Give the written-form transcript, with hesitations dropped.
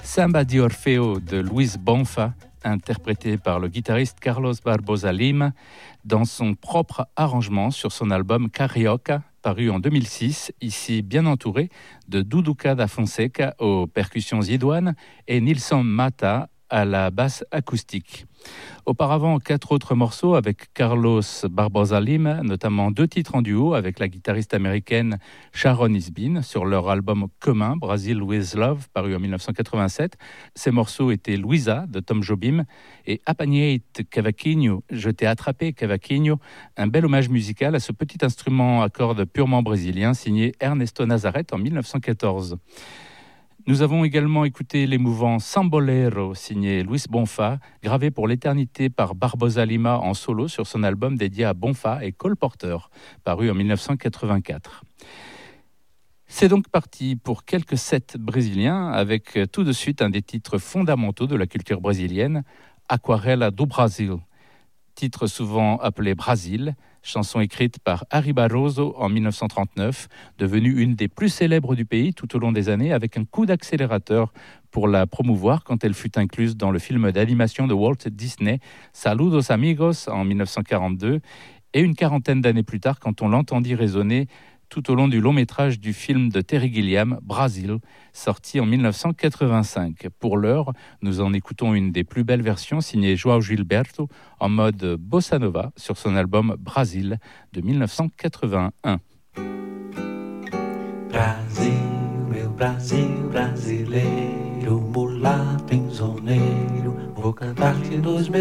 Samba di Orfeo de Luis Bonfa, interprété par le guitariste Carlos Barbosa Lima dans son propre arrangement sur son album Carioca, paru en 2006, ici bien entouré de Duduca da Fonseca aux percussions idoines et Nilson Mata à la basse acoustique. Auparavant, 4 autres morceaux avec Carlos Barbosa Lima, notamment 2 titres en duo avec la guitariste américaine Sharon Isbin sur leur album commun Brazil with Love, paru en 1987. Ces morceaux étaient Luisa de Tom Jobim et Apanhei-te Cavaquinho, Je t'ai attrapé Cavaquinho, un bel hommage musical à ce petit instrument à cordes purement brésilien signé Ernesto Nazareth en 1914. Nous avons également écouté l'émouvant Sambolero, signé Luis Bonfa, gravé pour l'éternité par Barbosa Lima en solo sur son album dédié à Bonfa et Cole Porter, paru en 1984. C'est donc parti pour quelques sets brésiliens, avec tout de suite un des titres fondamentaux de la culture brésilienne, Aquarela do Brasil. Titre souvent appelé Brasil, chanson écrite par Ari Barroso en 1939, devenue une des plus célèbres du pays tout au long des années, avec un coup d'accélérateur pour la promouvoir quand elle fut incluse dans le film d'animation de Walt Disney, Saludos Amigos en 1942, et une quarantaine d'années plus tard quand on l'entendit résonner tout au long du long métrage du film de Terry Gilliam, Brasil, sorti en 1985. Pour l'heure, nous en écoutons une des plus belles versions signée João Gilberto en mode bossa nova sur son album Brasil de 1981. Brasil, meu Brasil brasileiro, mulato insoneiro, vou cantar-te nos meus